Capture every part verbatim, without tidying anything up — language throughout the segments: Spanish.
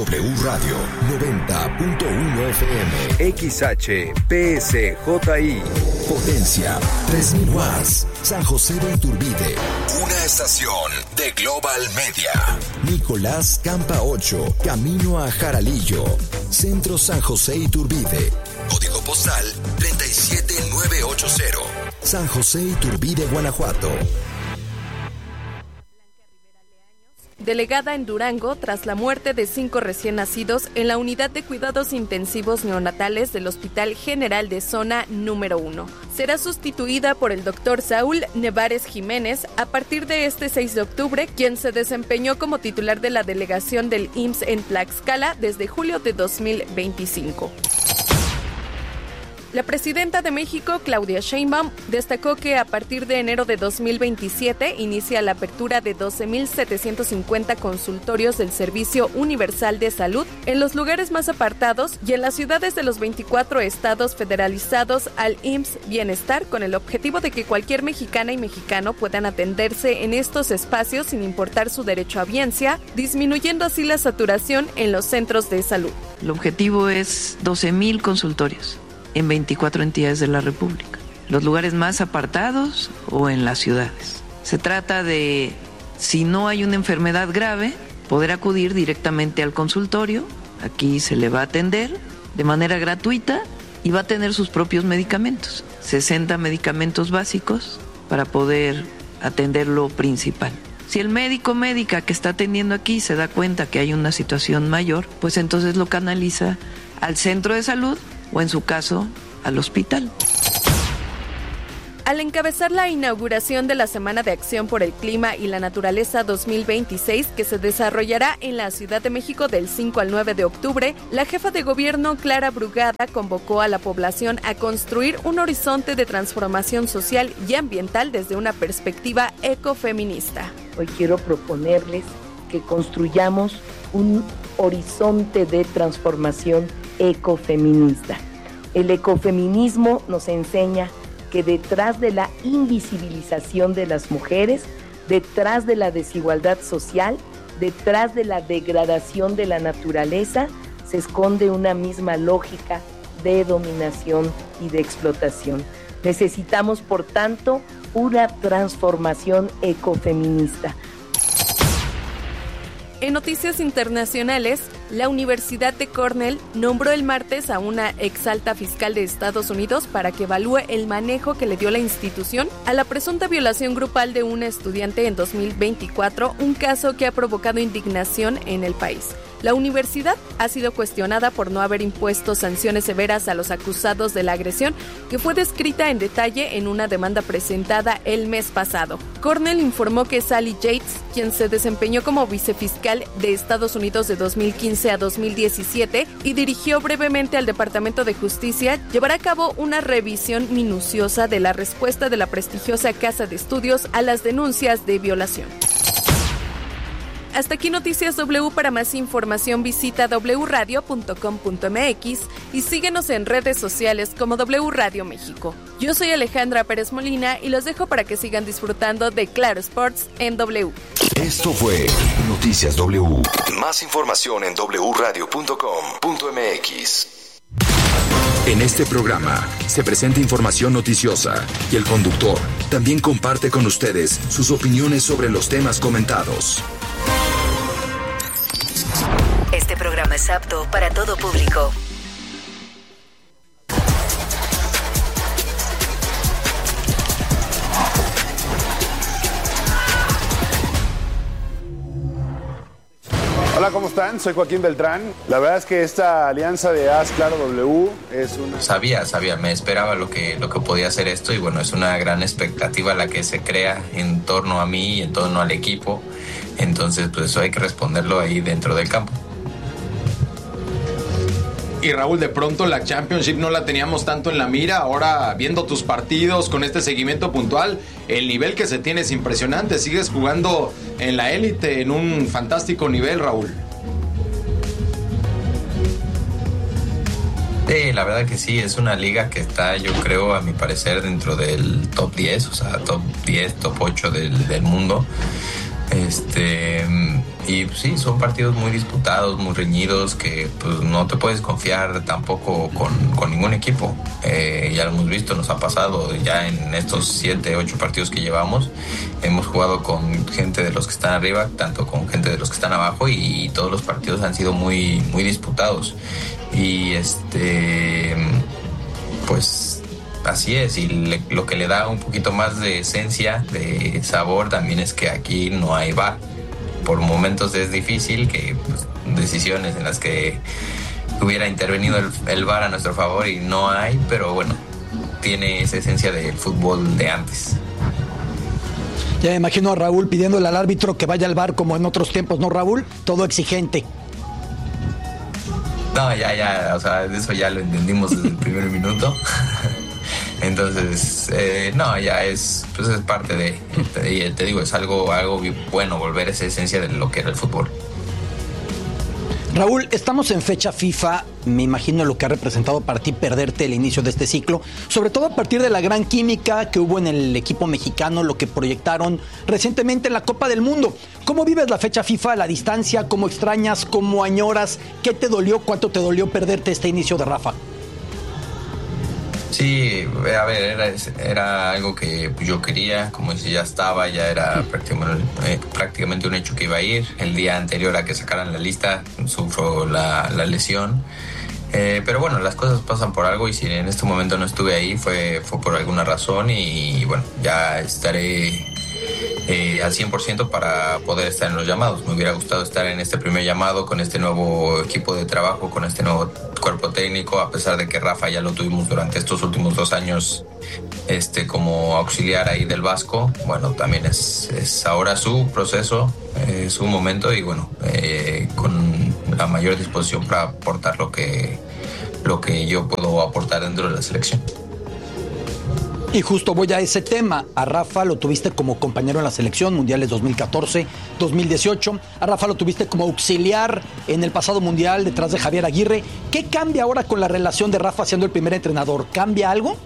W Radio noventa punto uno F M. X H P S J I. Potencia tres mil watts. San José de Iturbide. Una estación de Global Media. Nicolás Campa ocho, camino a Jaralillo. Centro San José Iturbide. Código postal treinta y siete mil novecientos ochenta. San José Iturbide, Guanajuato. Delegada en Durango tras la muerte de cinco recién nacidos en la unidad de cuidados intensivos neonatales del Hospital General de Zona número uno. Será sustituida por el doctor Saúl Nevares Jiménez a partir de este seis de octubre, quien se desempeñó como titular de la delegación del I M S S en Tlaxcala desde julio de dos mil veinticinco. La presidenta de México, Claudia Sheinbaum, destacó que a partir de enero de dos mil veintisiete inicia la apertura de doce mil setecientos cincuenta consultorios del Servicio Universal de Salud en los lugares más apartados y en las ciudades de los veinticuatro estados federalizados al I M S S Bienestar, con el objetivo de que cualquier mexicana y mexicano puedan atenderse en estos espacios sin importar su derecho a audiencia, disminuyendo así la saturación en los centros de salud. El objetivo es doce mil consultorios en veinticuatro entidades de la República, los lugares más apartados o en las ciudades. Se trata de, si no hay una enfermedad grave, poder acudir directamente al consultorio. Aquí se le va a atender de manera gratuita y va a tener sus propios medicamentos, sesenta medicamentos básicos para poder atender lo principal. Si el médico o médica que está atendiendo aquí se da cuenta que hay una situación mayor, pues entonces lo canaliza al centro de salud o en su caso, al hospital. Al encabezar la inauguración de la Semana de Acción por el Clima y la Naturaleza dos mil veintiséis, que se desarrollará en la Ciudad de México del cinco al nueve de octubre, la jefa de gobierno, Clara Brugada, convocó a la población a construir un horizonte de transformación social y ambiental desde una perspectiva ecofeminista. Hoy quiero proponerles que construyamos un horizonte de transformación ecofeminista. El ecofeminismo nos enseña que detrás de la invisibilización de las mujeres, detrás de la desigualdad social, detrás de la degradación de la naturaleza, se esconde una misma lógica de dominación y de explotación. Necesitamos, por tanto, una transformación ecofeminista. En noticias internacionales, la Universidad de Cornell nombró el martes a una exalta fiscal de Estados Unidos para que evalúe el manejo que le dio la institución a la presunta violación grupal de una estudiante en dos mil veinticuatro, un caso que ha provocado indignación en el país. La universidad ha sido cuestionada por no haber impuesto sanciones severas a los acusados de la agresión, que fue descrita en detalle en una demanda presentada el mes pasado. Cornell informó que Sally Yates, quien se desempeñó como vicefiscal de Estados Unidos de dos mil quince a dos mil diecisiete y dirigió brevemente al Departamento de Justicia, llevará a cabo una revisión minuciosa de la respuesta de la prestigiosa casa de estudios a las denuncias de violación. Hasta aquí Noticias W. Para más información visita doble u radio punto com punto m x y síguenos en redes sociales como W Radio México. Yo soy Alejandra Pérez Molina y los dejo para que sigan disfrutando de Claro Sports en W. Esto fue Noticias W. Más información en doble u radio punto com punto m x. En este programa se presenta información noticiosa y el conductor también comparte con ustedes sus opiniones sobre los temas comentados. Este programa es apto para todo público. Hola, ¿cómo están? Soy Joaquín Beltrán. La verdad es que esta alianza de Haz Claro W es una... Sabía, sabía, me esperaba lo que, lo que podía hacer esto y bueno, es una gran expectativa la que se crea en torno a mí y en torno al equipo. Entonces, pues eso hay que responderlo ahí dentro del campo. Y Raúl, de pronto la Championship no la teníamos tanto en la mira. Ahora, viendo tus partidos con este seguimiento puntual, el nivel que se tiene es impresionante. Sigues jugando en la élite en un fantástico nivel, Raúl. Sí, la verdad que sí, es una liga que está, yo creo, a mi parecer, dentro del top diez, o sea, top diez, top ocho del, del mundo. Este, y pues, sí, son partidos muy disputados, muy reñidos, que pues no te puedes confiar tampoco con, con ningún equipo. Eh, ya lo hemos visto, nos ha pasado ya en estos siete, ocho partidos que llevamos. Hemos jugado con gente de los que están arriba, tanto con gente de los que están abajo, y, y todos los partidos han sido muy, muy disputados. Y este, pues así es, y le, lo que le da un poquito más de esencia, de sabor, también es que aquí no hay V A R. Por momentos es difícil, que pues, decisiones en las que hubiera intervenido el, el V A R a nuestro favor y no hay, pero bueno, tiene esa esencia del fútbol de antes. Ya me imagino a Raúl pidiéndole al árbitro que vaya al V A R como en otros tiempos, ¿no, Raúl? Todo exigente. No, ya, ya, o sea, eso ya lo entendimos desde el primer minuto. Entonces, eh, no, ya es, pues es parte de, te, te digo, es algo, algo bueno volver a esa esencia de lo que era el fútbol. Raúl, estamos en fecha FIFA, me imagino lo que ha representado para ti perderte el inicio de este ciclo, sobre todo a partir de la gran química que hubo en el equipo mexicano, lo que proyectaron recientemente en la Copa del Mundo. ¿Cómo vives la fecha FIFA a la distancia? ¿Cómo extrañas? ¿Cómo añoras? ¿Qué te dolió? ¿Cuánto te dolió perderte este inicio de Rafa? Sí, a ver, era, era algo que yo quería, como si ya estaba, ya era prácticamente, eh, prácticamente un hecho que iba a ir. El día anterior a que sacaran la lista, sufro la, la lesión. Eh, pero bueno, las cosas pasan por algo, y si en este momento no estuve ahí fue, fue por alguna razón, y bueno, ya estaré eh, al cien por ciento para poder estar en los llamados. Me hubiera gustado estar en este primer llamado con este nuevo equipo de trabajo, con este nuevo cuerpo técnico, a pesar de que Rafa ya lo tuvimos durante estos últimos dos años este, como auxiliar ahí del Vasco. Bueno, también es, es ahora su proceso, eh, su momento, y bueno, eh, con la mayor disposición para aportar lo que, lo que yo puedo aportar dentro de la selección. Y justo voy a ese tema. A Rafa lo tuviste como compañero en la selección, mundiales dos mil catorce, dos mil dieciocho. A Rafa lo tuviste como auxiliar en el pasado mundial detrás de Javier Aguirre. ¿Qué cambia ahora con la relación de Rafa siendo el primer entrenador? ¿Cambia algo?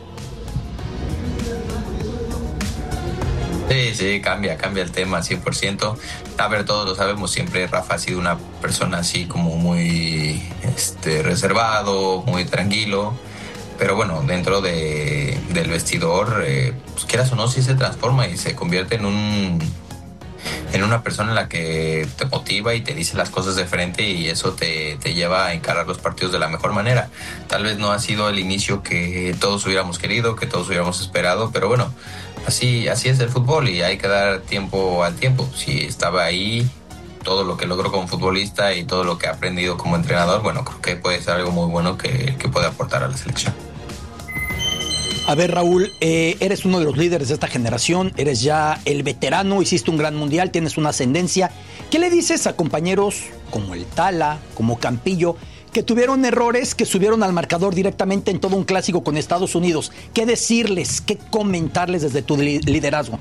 Sí, sí, cambia, cambia el tema cien por ciento. A ver, todos lo sabemos, siempre Rafa ha sido una persona así como muy este, reservado, muy tranquilo. Pero bueno, dentro de, del vestidor, eh, pues quieras o no, sí se transforma y se convierte en un en una persona en la que te motiva y te dice las cosas de frente, y eso te, te lleva a encarar los partidos de la mejor manera. Tal vez no ha sido el inicio que todos hubiéramos querido, que todos hubiéramos esperado, pero bueno, así, así es el fútbol, y hay que dar tiempo al tiempo. Si estaba ahí, todo lo que logró como futbolista y todo lo que ha aprendido como entrenador, bueno, creo que puede ser algo muy bueno que, que puede aportar a la selección. A ver, Raúl, eh, eres uno de los líderes de esta generación, eres ya el veterano, hiciste un gran mundial, tienes una ascendencia. ¿Qué le dices a compañeros como el Tala, como Campillo, que tuvieron errores, que subieron al marcador directamente en todo un clásico con Estados Unidos? ¿Qué decirles, qué comentarles desde tu li- liderazgo?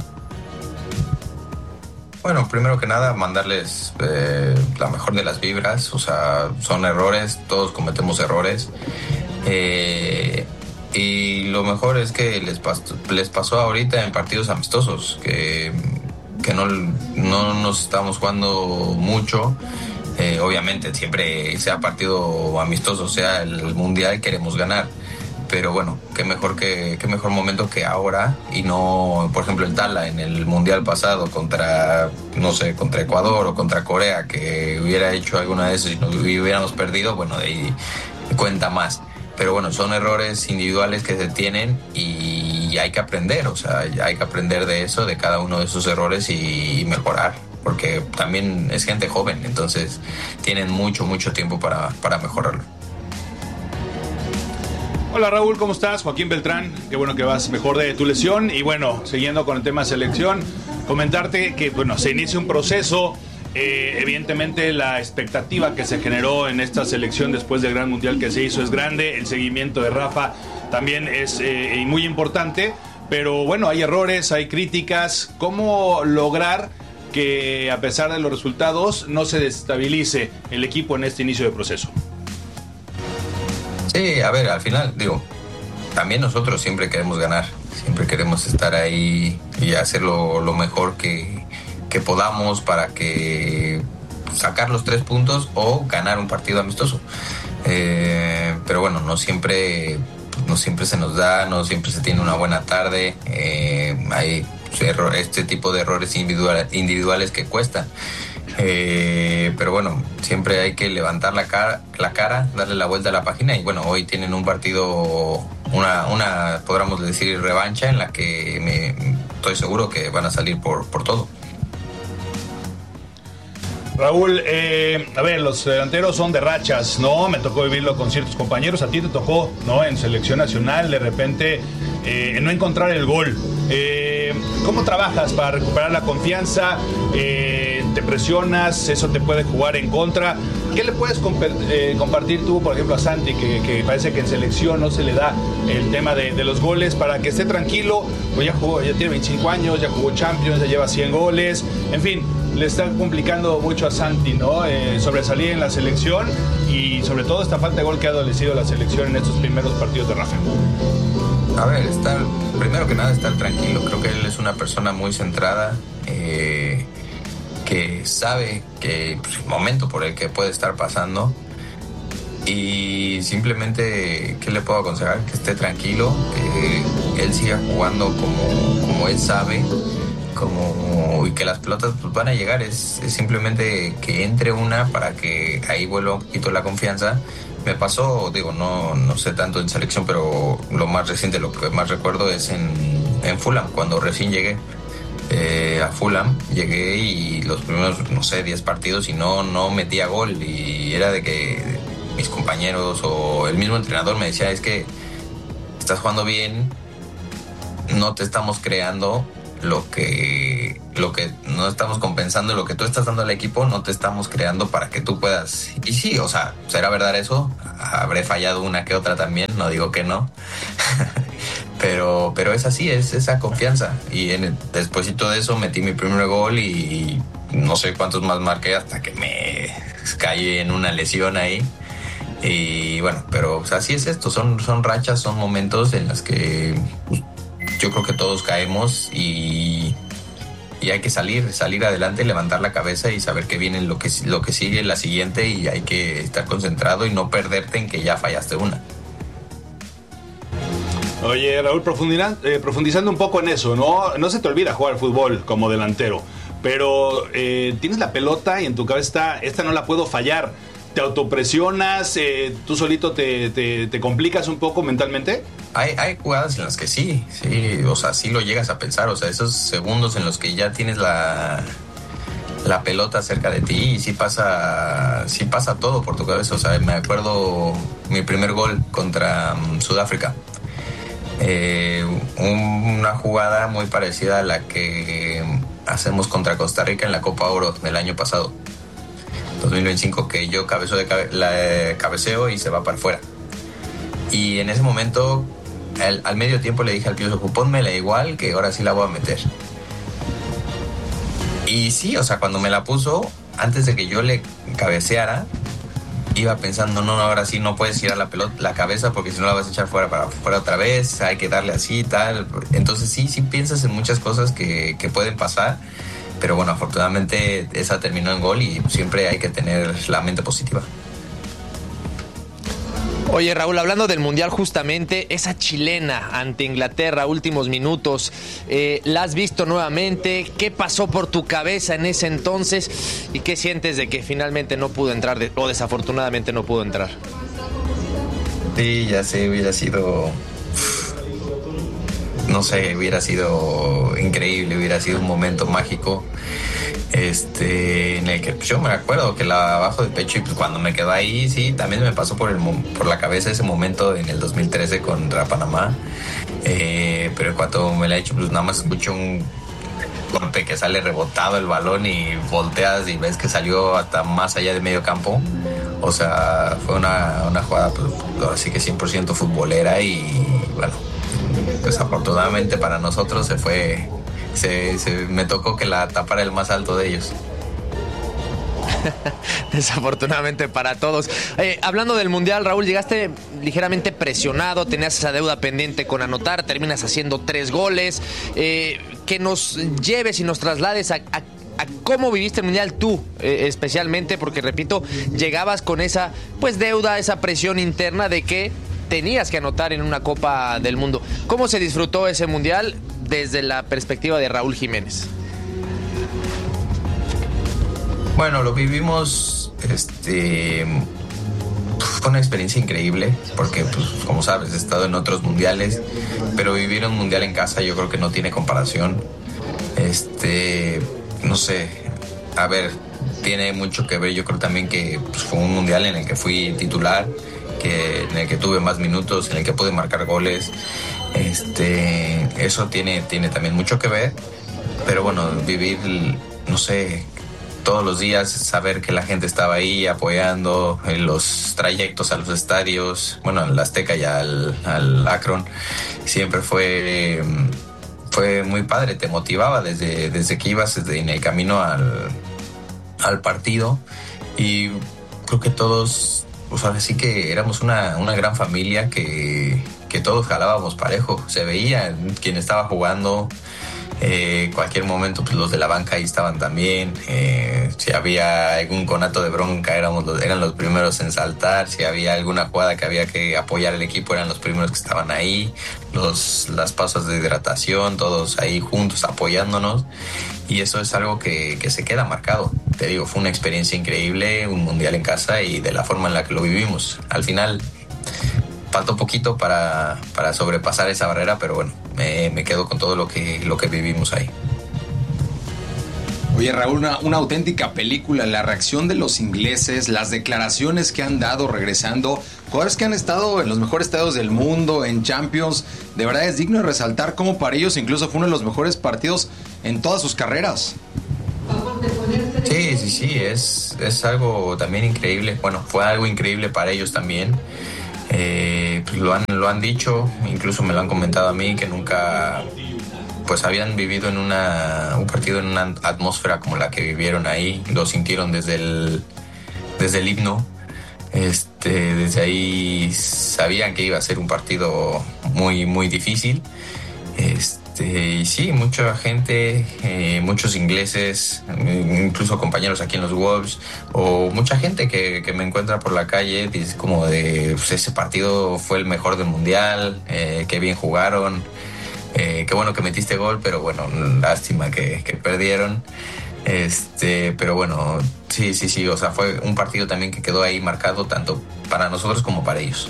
Bueno, primero que nada, mandarles eh, la mejor de las vibras. O sea, son errores, todos cometemos errores. Eh... Y lo mejor es que les pasó, les pasó ahorita en partidos amistosos, que, que no, no nos estamos jugando mucho. Eh, obviamente, siempre sea partido amistoso, sea el mundial, queremos ganar. Pero bueno, qué mejor, que, qué mejor momento que ahora, y no, por ejemplo, el Tala en el mundial pasado contra, no sé, contra Ecuador o contra Corea, que hubiera hecho alguna de esas y nos hubiéramos perdido, bueno, de ahí cuenta más. Pero bueno, son errores individuales que se tienen y hay que aprender, o sea, hay que aprender de eso, de cada uno de esos errores, y mejorar, porque también es gente joven, entonces tienen mucho, mucho tiempo para, para mejorarlo. Hola Raúl, ¿cómo estás? Joaquín Beltrán, qué bueno que vas mejor de tu lesión. Y bueno, siguiendo con el tema selección, comentarte que bueno, se inicia un proceso. Eh, evidentemente la expectativa que se generó en esta selección después del gran mundial que se hizo es grande, el seguimiento de Rafa también es eh, muy importante, pero bueno, hay errores, hay críticas. ¿Cómo lograr que a pesar de los resultados no se desestabilice el equipo en este inicio de proceso? Sí, a ver, al final, digo, también nosotros siempre queremos ganar, siempre queremos estar ahí y hacerlo lo mejor que que podamos para que sacar los tres puntos o ganar un partido amistoso. Eh, pero bueno, no siempre, no siempre se nos da, no siempre se tiene una buena tarde. Eh, hay error, este tipo de errores individual, individuales que cuestan. Eh, pero bueno, siempre hay que levantar la cara, la cara, darle la vuelta a la página y bueno, hoy tienen un partido, una, una podríamos decir revancha en la que me, estoy seguro que van a salir por, por todo. Raúl, eh, a ver, los delanteros son de rachas, ¿no? Me tocó vivirlo con ciertos compañeros, a ti te tocó, ¿no? En selección nacional, de repente, eh, no encontrar el gol. Eh, ¿Cómo trabajas para recuperar la confianza? Eh, ¿Te presionas? ¿Eso te puede jugar en contra? ¿Qué le puedes comp- eh, compartir tú, por ejemplo, a Santi, que, que parece que en selección no se le da el tema de, de los goles, para que esté tranquilo? Pues ya jugó, ya tiene veinticinco años, ya jugó Champions, ya lleva cien goles, en fin, le está complicando mucho a Santi, ¿no? Eh, sobresalir en la selección y sobre todo esta falta de gol que ha adolecido la selección en estos primeros partidos de Rafa. A ver, estar, primero que nada estar tranquilo. Creo que él es una persona muy centrada, eh, que sabe que pues, el momento por el que puede estar pasando, y simplemente, ¿qué le puedo aconsejar? Que esté tranquilo, que él siga jugando como, como él sabe, como, y que las pelotas pues, van a llegar. Es, es simplemente que entre una para que ahí vuelva un poquito la confianza. Me pasó, digo, no, no sé tanto en selección, pero lo más reciente, lo que más recuerdo es en, en Fulham, cuando recién llegué eh, a Fulham, llegué y los primeros, no sé, diez partidos y no, no metía gol, y era de que mis compañeros o el mismo entrenador me decía, es que estás jugando bien, no te estamos creando lo que lo que no estamos compensando, lo que tú estás dando al equipo no te estamos creando para que tú puedas. Y sí, o sea, ¿será verdad eso? Habré fallado una que otra también, no digo que no. pero pero es así, es esa confianza. Y en el, despuésito de eso metí mi primer gol y no sé cuántos más marqué hasta que me caí en una lesión ahí. Y bueno, pero o sea, así es esto, son, son rachas, son momentos en los que pues, yo creo que todos caemos y, y hay que salir, salir adelante, levantar la cabeza y saber que viene lo que, lo que sigue, la siguiente, y hay que estar concentrado y no perderte en que ya fallaste una. Oye, Raúl, profundizando, eh, profundizando un poco en eso, ¿no? No se te olvida jugar fútbol como delantero, pero eh, tienes la pelota y en tu cabeza está, esta no la puedo fallar. ¿Te autopresionas? Eh, ¿Tú solito te, te, te complicas un poco mentalmente? Hay, hay jugadas en las que sí, sí, o sea, sí lo llegas a pensar, o sea, esos segundos en los que ya tienes la, la pelota cerca de ti y sí pasa, sí pasa todo por tu cabeza. O sea, me acuerdo mi primer gol contra um, Sudáfrica, eh, una jugada muy parecida a la que hacemos contra Costa Rica en la Copa Oro del año pasado, dos mil veinticinco, que yo cabeceo, de cabe, la, eh, cabeceo y se va para afuera. Y en ese momento, al, al medio tiempo le dije al Piojo, pónmela igual, que ahora sí la voy a meter. Y sí, o sea, cuando me la puso, antes de que yo le cabeceara, iba pensando, no, no, ahora sí no puedes girar la pelota, la cabeza, porque si no la vas a echar fuera para fuera otra vez, hay que darle así y tal. Entonces sí, sí piensas en muchas cosas que, que pueden pasar. Pero bueno, afortunadamente esa terminó en gol y siempre hay que tener la mente positiva. Oye, Raúl, hablando del Mundial justamente, esa chilena ante Inglaterra, últimos minutos, eh, ¿la has visto nuevamente? ¿Qué pasó por tu cabeza en ese entonces? ¿Y qué sientes de que finalmente no pudo entrar, de, o desafortunadamente no pudo entrar? Sí, ya sé, hubiera sido... No sé, hubiera sido increíble, hubiera sido un momento mágico, este, en el que pues, yo me acuerdo que la bajo de pecho y pues cuando me quedó ahí, sí, también me pasó por el por la cabeza ese momento en el dos mil trece contra Panamá, eh, pero cuando me la he hecho, pues nada más escucho un golpe que sale rebotado el balón y volteas y ves que salió hasta más allá de medio campo. O sea, fue una, una jugada, pues, ahora sí que cien por ciento futbolera y bueno, desafortunadamente para nosotros se fue, se, se me tocó que la tapara el más alto de ellos. Desafortunadamente para todos. Eh, hablando del Mundial, Raúl, llegaste ligeramente presionado, tenías esa deuda pendiente con anotar, terminas haciendo tres goles. Eh, que nos lleves y nos traslades a, a a cómo viviste el Mundial tú, eh, especialmente porque, repito, llegabas con esa pues deuda, esa presión interna de que tenías que anotar en una Copa del Mundo. ¿Cómo se disfrutó ese Mundial desde la perspectiva de Raúl Jiménez? Bueno, lo vivimos, este, fue una experiencia increíble, porque, pues, como sabes, he estado en otros mundiales, pero vivir un mundial en casa yo creo que no tiene comparación. Este, no sé, a ver, tiene mucho que ver, yo creo también que pues, fue un mundial en el que fui titular, que, en el que tuve más minutos, en el que pude marcar goles. Este, eso tiene, tiene también mucho que ver, pero bueno, vivir, no sé, todos los días, saber que la gente estaba ahí apoyando en los trayectos a los estadios, bueno, al Azteca y al, al Akron, siempre fue, fue muy padre, te motivaba desde, desde que ibas desde en el camino al, al partido, y creo que todos, pues ahora sí que éramos una, una gran familia que, que todos jalábamos parejo, se veía quién estaba jugando. Eh, cualquier momento pues los de la banca ahí estaban también, eh, si había algún conato de bronca éramos los, eran los primeros en saltar, si había alguna jugada que había que apoyar al equipo eran los primeros que estaban ahí, los, las pausas de hidratación, todos ahí juntos apoyándonos, y eso es algo que, que se queda marcado. Te digo, fue una experiencia increíble, un mundial en casa y de la forma en la que lo vivimos. Al final faltó poquito para, para sobrepasar esa barrera, pero bueno, me, me quedo con todo lo que, lo que vivimos ahí. Oye, Raúl, una, una auténtica película, la reacción de los ingleses, las declaraciones que han dado regresando, jugadores que han estado en los mejores estadios del mundo, en Champions, de verdad es digno de resaltar cómo para ellos incluso fue uno de los mejores partidos en todas sus carreras. Sí, sí, sí, es, es algo también increíble, bueno, fue algo increíble para ellos también. Eh, pues lo han lo han dicho, incluso me lo han comentado a mí, que nunca pues habían vivido en una un partido en una atmósfera como la que vivieron ahí, lo sintieron desde el desde el himno, este desde ahí sabían que iba a ser un partido muy muy difícil, este y sí, mucha gente, eh, muchos ingleses, incluso compañeros aquí en los Wolves, o mucha gente que, que me encuentra por la calle, dice como de, pues ese partido fue el mejor del mundial, eh, qué bien jugaron, eh, qué bueno que metiste gol, pero bueno, lástima que, que perdieron. Este, pero bueno, sí, sí, sí, o sea, fue un partido también que quedó ahí marcado tanto para nosotros como para ellos.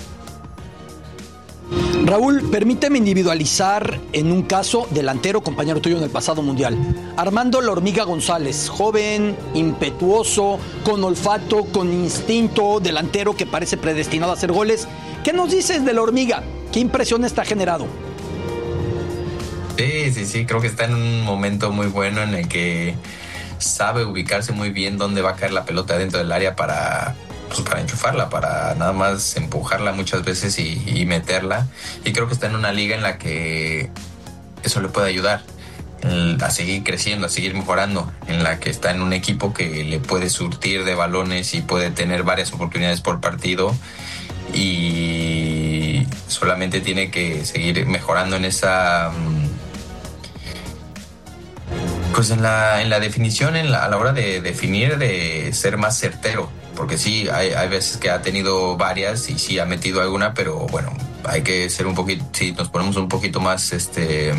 Raúl, permíteme individualizar en un caso delantero, compañero tuyo en el pasado mundial. Armando La Hormiga González, joven, impetuoso, con olfato, con instinto, delantero que parece predestinado a hacer goles. ¿Qué nos dices de La Hormiga? ¿Qué impresión está generado? Sí, sí, sí, creo que está en un momento muy bueno en el que sabe ubicarse muy bien dónde va a caer la pelota dentro del área para... pues para enchufarla, para nada más empujarla muchas veces y, y meterla, y creo que está en una liga en la que eso le puede ayudar a seguir creciendo, a seguir mejorando, en la que está en un equipo que le puede surtir de balones y puede tener varias oportunidades por partido, y solamente tiene que seguir mejorando en esa pues en la, en la definición, en la, a la hora de definir, de ser más certero. Porque sí, hay, hay veces que ha tenido varias y sí ha metido alguna, pero bueno, hay que ser un poquito, si nos ponemos un poquito más, este,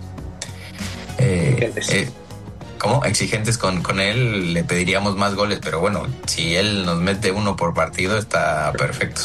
eh, eh, ¿cómo? Exigentes con, con él, le pediríamos más goles, pero bueno, si él nos mete uno por partido, está perfecto.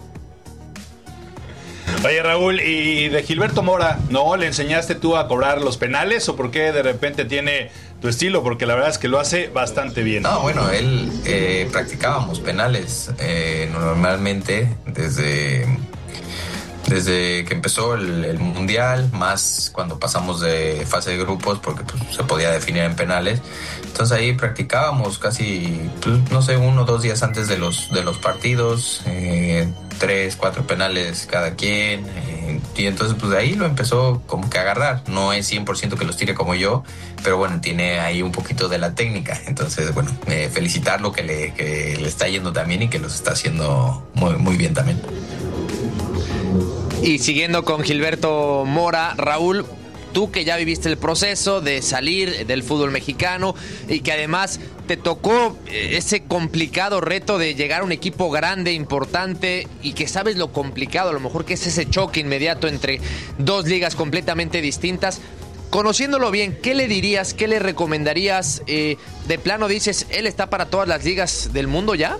Oye, Raúl, ¿y de Gilberto Mora, no le enseñaste tú a cobrar los penales o por qué de repente tiene tu estilo? Porque la verdad es que lo hace bastante bien. No, bueno, él eh, practicábamos penales eh, normalmente desde, desde que empezó el, el Mundial, más cuando pasamos de fase de grupos, porque pues, se podía definir en penales. Entonces ahí practicábamos casi, pues, no sé, uno o dos días antes de los, de los partidos, eh, tres, cuatro penales cada quien, eh, y entonces pues de ahí lo empezó como que a agarrar. No es cien por ciento que los tire como yo, pero bueno, tiene ahí un poquito de la técnica. Entonces, bueno, eh, felicitarlo que le, que le está yendo también y que los está haciendo muy, muy bien también. Y siguiendo con Gilberto Mora, Raúl, tú que ya viviste el proceso de salir del fútbol mexicano y que además te tocó ese complicado reto de llegar a un equipo grande, importante, y que sabes lo complicado, a lo mejor que es ese choque inmediato entre dos ligas completamente distintas. Conociéndolo bien, ¿qué le dirías, qué le recomendarías? Eh, de plano dices, ¿él está para todas las ligas del mundo ya?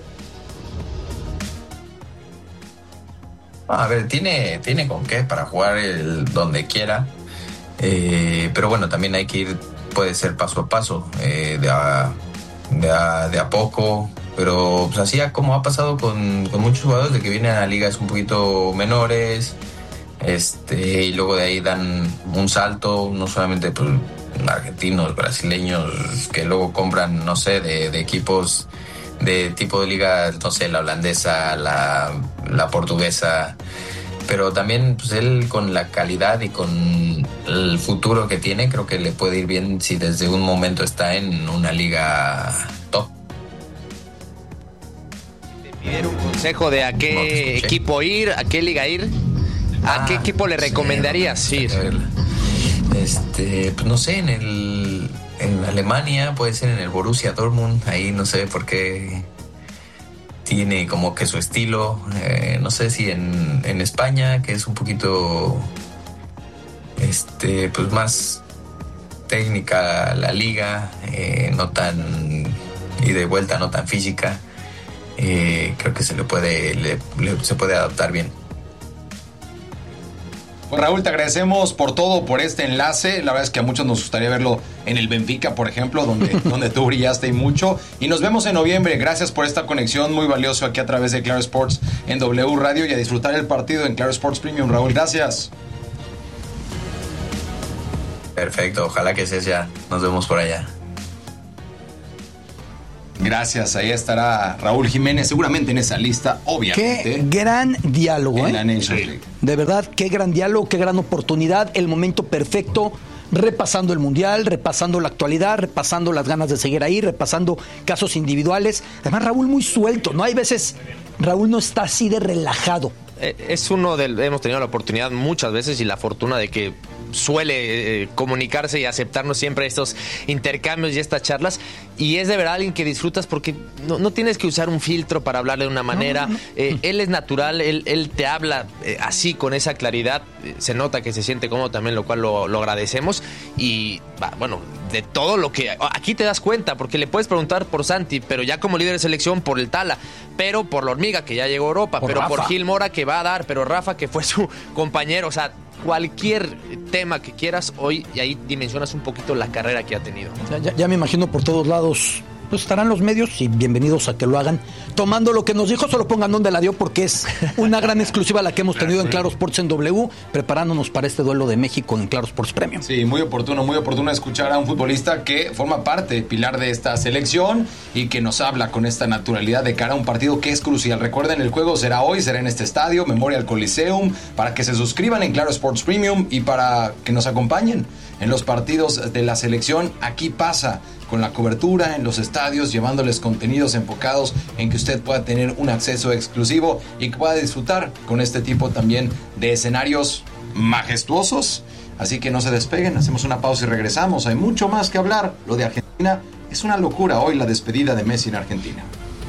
A ver, tiene, tiene con qué para jugar el, donde quiera, eh, pero bueno, también hay que ir, puede ser paso a paso, eh, de, a, de, a, de a poco, pero pues así como ha pasado con, con muchos jugadores de que vienen a ligas un poquito menores, este, y luego de ahí dan un salto, no solamente pues, argentinos, brasileños, que luego compran, no sé, de, de equipos de tipo de liga, no sé, la holandesa, la, la portuguesa, pero también pues él con la calidad y con el futuro que tiene, creo que le puede ir bien si desde un momento está en una liga top. ¿Te pidieron un consejo de a qué no, pues, equipo ir, a qué liga ir? ¿A ah, qué equipo le recomendarías sí, ir? Este, pues no sé, en el en Alemania, puede ser en el Borussia Dortmund, ahí no sé por qué tiene como que su estilo, eh, no sé si en, en España, que es un poquito este pues más técnica la liga, eh, no tan y de vuelta, no tan física, eh, creo que se le puede le, le, se puede adaptar bien. Pues Raúl, te agradecemos por todo, por este enlace. La verdad es que a muchos nos gustaría verlo en el Benfica, por ejemplo, donde, donde tú brillaste y mucho. Y nos vemos en noviembre. Gracias por esta conexión muy valiosa aquí a través de Claro Sports en W Radio y a disfrutar el partido en Claro Sports Premium. Raúl, gracias. Perfecto, ojalá que sea ya. Nos vemos por allá. Gracias, ahí estará Raúl Jiménez, seguramente en esa lista, obviamente. Qué gran diálogo, en ¿eh? la Nations League. De verdad, qué gran diálogo, qué gran oportunidad, el momento perfecto, repasando el Mundial, repasando la actualidad, repasando las ganas de seguir ahí, repasando casos individuales. Además, Raúl muy suelto, ¿no? Hay veces, Raúl no está así de relajado. Es uno del, hemos tenido la oportunidad muchas veces y la fortuna de que suele eh, comunicarse y aceptarnos siempre estos intercambios y estas charlas, y es de verdad alguien que disfrutas porque no, no tienes que usar un filtro para hablarle de una manera. No, no, no. Eh, él es natural, él, él te habla eh, así, con esa claridad, eh, se nota que se siente cómodo también, lo cual lo, lo agradecemos. Y bah, bueno, de todo lo que aquí te das cuenta, porque le puedes preguntar por Santi, pero ya como líder de selección por el Tala, pero por la Hormiga que ya llegó a Europa, por pero Rafa. Por Gil Mora que va a dar, pero Rafa que fue su compañero, o sea, cualquier tema que quieras hoy, y ahí dimensionas un poquito la carrera que ha tenido. Ya, ya, ya me imagino por todos lados, pues estarán los medios, y bienvenidos a que lo hagan, tomando lo que nos dijo. Solo pongan dónde la dio, porque es una gran exclusiva la que hemos tenido en Claro Sports en W, preparándonos para este duelo de México en Claro Sports Premium. Sí, muy oportuno, muy oportuno escuchar a un futbolista que forma parte, pilar de esta selección, y que nos habla con esta naturalidad de cara a un partido que es crucial. Recuerden, el juego será hoy, será en este estadio, Memorial Coliseum, para que se suscriban en Claro Sports Premium y para que nos acompañen en los partidos de la selección. Aquí pasa, con la cobertura en los estadios, llevándoles contenidos enfocados en que usted pueda tener un acceso exclusivo y que pueda disfrutar con este tipo también de escenarios majestuosos. Así que no se despeguen, hacemos una pausa y regresamos. Hay mucho más que hablar. Lo de Argentina es una locura. Hoy la despedida de Messi en Argentina.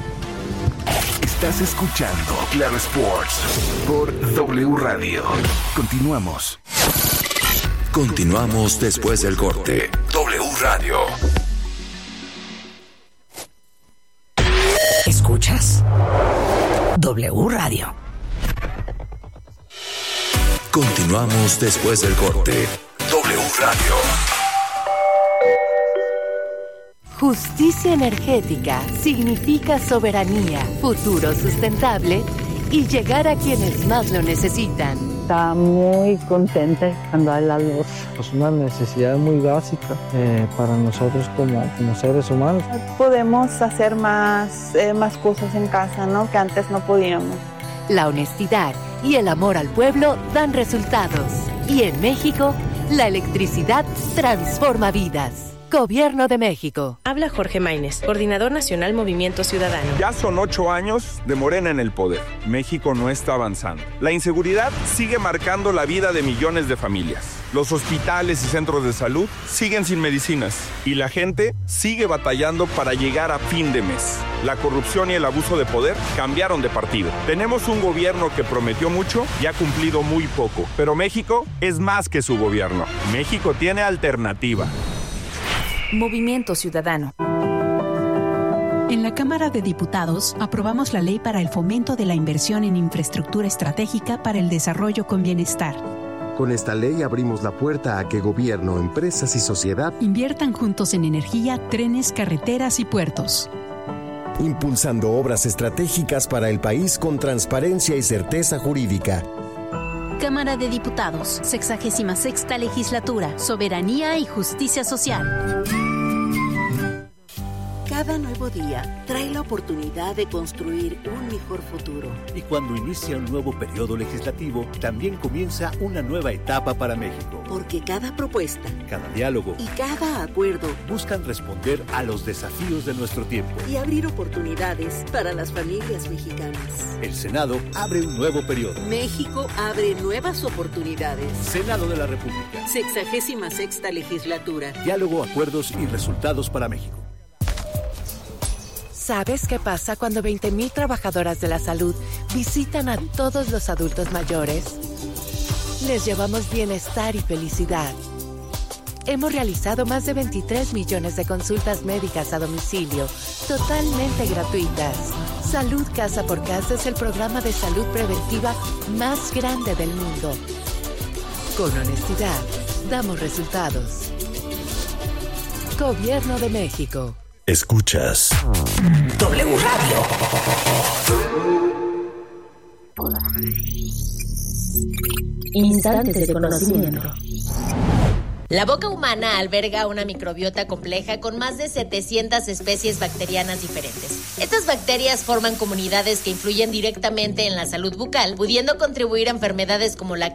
Estás escuchando Claro Sports por W Radio. Continuamos. Continuamos después del corte. W Radio. ¿Escuchas? W Radio. Continuamos después del corte. W Radio. Justicia energética significa soberanía, futuro sustentable y llegar a quienes más lo necesitan. Está muy contenta cuando hay la luz. Es una necesidad muy básica eh, para nosotros como, como seres humanos. Podemos hacer más, eh, más cosas en casa, ¿no? Que antes no podíamos. La honestidad y el amor al pueblo dan resultados. Y en México, la electricidad transforma vidas. Gobierno de México. Habla Jorge Maínez, Coordinador Nacional Movimiento Ciudadano. Ya son ocho años de Morena en el poder. México no está avanzando. La inseguridad sigue marcando la vida de millones de familias. Los hospitales y centros de salud siguen sin medicinas. Y la gente sigue batallando para llegar a fin de mes. La corrupción y el abuso de poder cambiaron de partido. Tenemos un gobierno que prometió mucho y ha cumplido muy poco. Pero México es más que su gobierno. México tiene alternativa. Movimiento Ciudadano. En la Cámara de Diputados aprobamos la ley para el fomento de la inversión en infraestructura estratégica para el desarrollo con bienestar. Con esta ley abrimos la puerta a que gobierno, empresas y sociedad inviertan juntos en energía, trenes, carreteras y puertos. Impulsando obras estratégicas para el país con transparencia y certeza jurídica. Cámara de Diputados, sexagésima sexta legislatura, soberanía y justicia social. Cada nuevo día trae la oportunidad de construir un mejor futuro. Y cuando inicia un nuevo periodo legislativo, también comienza una nueva etapa para México. Porque cada propuesta, cada diálogo y cada acuerdo buscan responder a los desafíos de nuestro tiempo y abrir oportunidades para las familias mexicanas. El Senado abre un nuevo periodo. México abre nuevas oportunidades. Senado de la República. Sexagésima sexta legislatura. Diálogo, acuerdos y resultados para México. ¿Sabes qué pasa cuando veinte mil trabajadoras de la salud visitan a todos los adultos mayores? Les llevamos bienestar y felicidad. Hemos realizado más de veintitrés millones de consultas médicas a domicilio, totalmente gratuitas. Salud Casa por Casa es el programa de salud preventiva más grande del mundo. Con honestidad, damos resultados. Gobierno de México. Escuchas W Radio. Instantes de conocimiento. La boca humana alberga una microbiota compleja con más de setecientas especies bacterianas diferentes. Estas bacterias forman comunidades que influyen directamente en la salud bucal, pudiendo contribuir a enfermedades como la